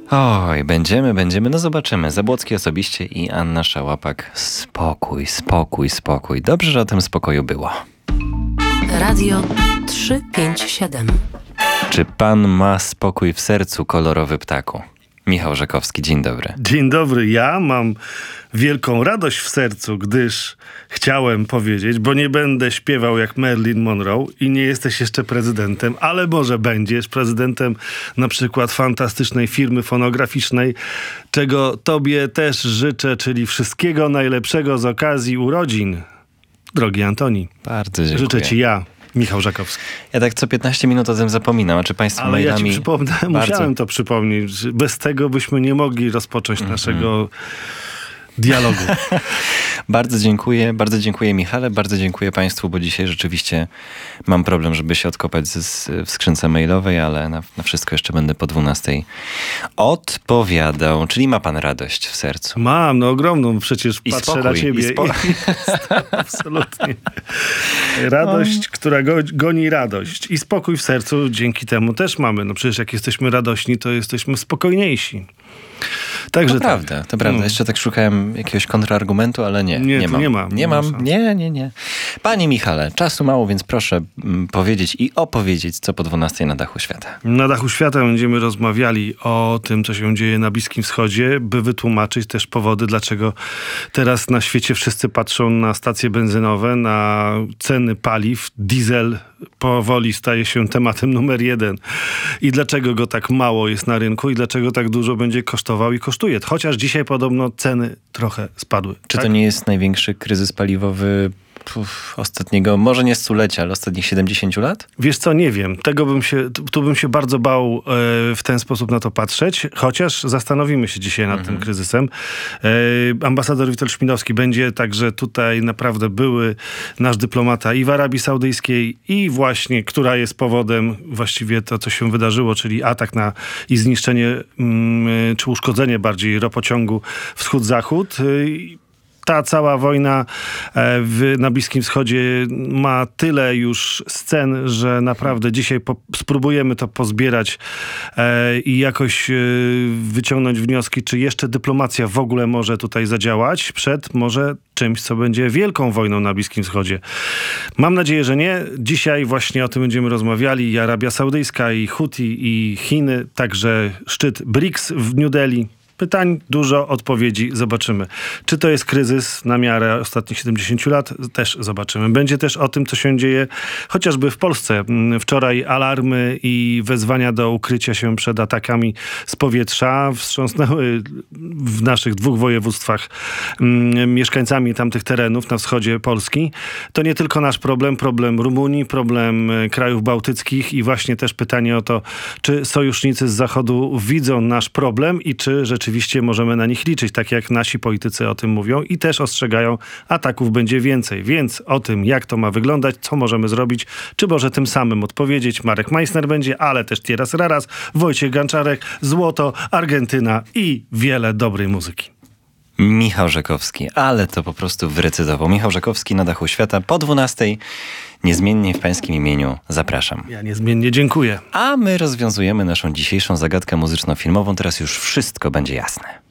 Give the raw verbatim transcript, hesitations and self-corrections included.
Oj, będziemy, będziemy, no zobaczymy. Zabłocki osobiście i Anna Szałapak. Spokój, spokój, spokój. Dobrze, że o tym spokoju było. Radio trzysta pięćdziesiąt siedem. Czy pan ma spokój w sercu, kolorowy ptaku? Michał Rzekowski, dzień dobry. Dzień dobry, ja mam wielką radość w sercu, gdyż chciałem powiedzieć, bo nie będę śpiewał jak Marilyn Monroe i nie jesteś jeszcze prezydentem, ale może będziesz prezydentem na przykład fantastycznej firmy fonograficznej, czego tobie też życzę, czyli wszystkiego najlepszego z okazji urodzin, drogi Antoni. Bardzo dziękuję. Życzę ci ja, Michał Żakowski. Ja tak co piętnaście minut o tym zapominam, a czy państwo Ale mailami... ja ci przypomnę, bardzo... musiałem to przypomnieć, że bez tego byśmy nie mogli rozpocząć mm-hmm. naszego dialogu. Bardzo dziękuję, bardzo dziękuję Michale, bardzo dziękuję państwu, bo dzisiaj rzeczywiście mam problem, żeby się odkopać z, w skrzynce mailowej, ale na, na wszystko jeszcze będę po dwunastej odpowiadał. Czyli ma pan radość w sercu? Mam, no ogromną, przecież I patrzę spokój, na ciebie. I spo... I absolutnie. Radość, która go, goni radość. I spokój w sercu dzięki temu też mamy. No przecież jak jesteśmy radośni, to jesteśmy spokojniejsi. Także to tak. prawda, to prawda. Jeszcze tak szukałem jakiegoś kontrargumentu, ale nie, nie, nie mam. Nie, ma. nie mam, nie, nie, nie. Panie Michale, czasu mało, więc proszę m, powiedzieć i opowiedzieć, co po dwunastej na dachu świata. Na dachu świata będziemy rozmawiali o tym, co się dzieje na Bliskim Wschodzie, by wytłumaczyć też powody, dlaczego teraz na świecie wszyscy patrzą na stacje benzynowe, na ceny paliw. Diesel powoli staje się tematem numer jeden. I dlaczego go tak mało jest na rynku i dlaczego tak dużo będzie kosztował i kosztuje. Chociaż dzisiaj podobno ceny trochę spadły. Czy tak? to nie jest największy kryzys paliwowy puf, ostatniego, może nie stulecia, ale ostatnich siedemdziesięciu lat? Wiesz co, nie wiem. Tego bym się, tu bym się bardzo bał e, w ten sposób na to patrzeć, chociaż zastanowimy się dzisiaj nad mhm. tym kryzysem. E, ambasador Witold Szpinowski będzie, także tutaj naprawdę były nasz dyplomata i w Arabii Saudyjskiej i właśnie, która jest powodem właściwie to, co się wydarzyło, czyli atak na i zniszczenie, mm, czy uszkodzenie bardziej ropociągu wschód-zachód. E, Ta cała wojna w, na Bliskim Wschodzie ma tyle już scen, że naprawdę dzisiaj po, spróbujemy to pozbierać e, i jakoś e, wyciągnąć wnioski, czy jeszcze dyplomacja w ogóle może tutaj zadziałać przed może czymś, co będzie wielką wojną na Bliskim Wschodzie. Mam nadzieję, że nie. Dzisiaj właśnie o tym będziemy rozmawiali. I Arabia Saudyjska, i Huti, i Chiny, także szczyt B R I C S w New Delhi. Pytań dużo, odpowiedzi zobaczymy. Czy to jest kryzys na miarę ostatnich siedemdziesięciu lat? Też zobaczymy. Będzie też o tym, co się dzieje chociażby w Polsce. Wczoraj alarmy i wezwania do ukrycia się przed atakami z powietrza wstrząsnęły w naszych dwóch województwach mieszkańcami tamtych terenów na wschodzie Polski. To nie tylko nasz problem, problem Rumunii, problem krajów bałtyckich i właśnie też pytanie o to, czy sojusznicy z Zachodu widzą nasz problem i czy rzeczywiście Oczywiście możemy na nich liczyć, tak jak nasi politycy o tym mówią i też ostrzegają, ataków będzie więcej. Więc o tym, jak to ma wyglądać, co możemy zrobić, czy może tym samym odpowiedzieć. Marek Meissner będzie, ale też Tieras Raras, Wojciech Ganczarek, Złoto, Argentyna i wiele dobrej muzyki. Michał Rzekowski, ale to po prostu wyrecytował. Michał Rzekowski na dachu świata po dwunastej. Niezmiennie w pańskim imieniu zapraszam. Ja niezmiennie dziękuję. A my rozwiązujemy naszą dzisiejszą zagadkę muzyczno-filmową. Teraz już wszystko będzie jasne.